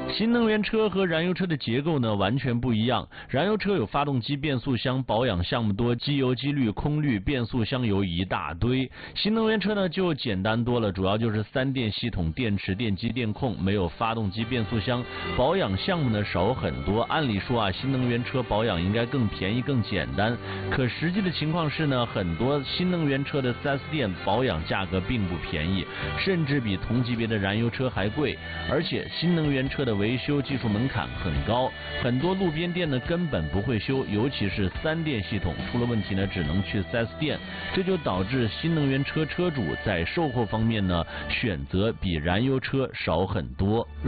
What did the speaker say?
新能源车和燃油车的结构呢完全不一样。燃油车有发动机、变速箱，保养项目多，机油、机滤、空滤、变速箱油一大堆。新能源车呢就简单多了，主要就是3电系统、电池、电机、电控，没有发动机、变速箱，保养项目呢少很多。按理说啊，新能源车保养应该更便宜、更简单，可实际的情况是呢，很多新能源车的4S店保养价格并不便宜，甚至比同级别的燃油车还贵。而且新能源车的维修技术门槛很高，很多路边店呢根本不会修，尤其是3电系统出了问题呢，只能去4S店，这就导致新能源车车主在售后方面呢选择比燃油车少很多。